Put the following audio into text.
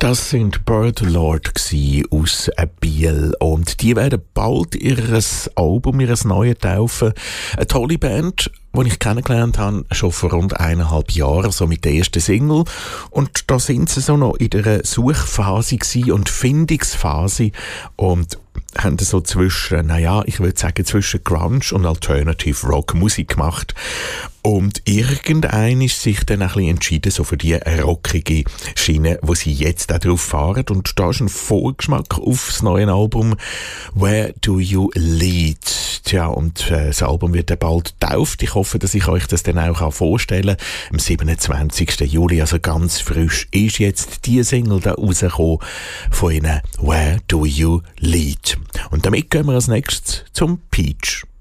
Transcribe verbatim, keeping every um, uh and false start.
Das sind Birdlord aus Biel und die werden bald ihr Album, ihr neues taufen. Eine tolle Band, die ich kennengelernt habe, schon vor rund eineinhalb Jahren, so mit der ersten Single. Und da sind sie so noch in der Suchphase und Findungsphase und haben so zwischen, naja, ich würde sagen, zwischen Grunge und Alternative Rock Musik gemacht. Und irgendein ist sich dann ein bisschen entschieden, so für die rockige Schiene, wo sie jetzt auch drauf fahren. Und da ist ein Vorgeschmack auf das neue Album Where Do You Lead? Tja, und äh, das Album wird dann bald getauft. Ich hoffe, dass ich euch das dann auch vorstellen kann. Am siebenundzwanzigsten Juli, also ganz frisch, ist jetzt die Single da rausgekommen von ihnen, Where Do You Lead? Und damit gehen wir als nächstes zum Peach.